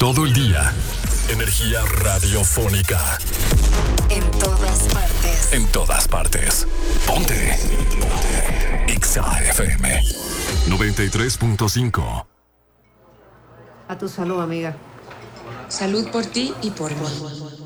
todo el día. Energía radiofónica. En todas partes. En todas partes. Ponte. Exa FM 93.5. A tu salud, amiga. Salud por ti y por mí.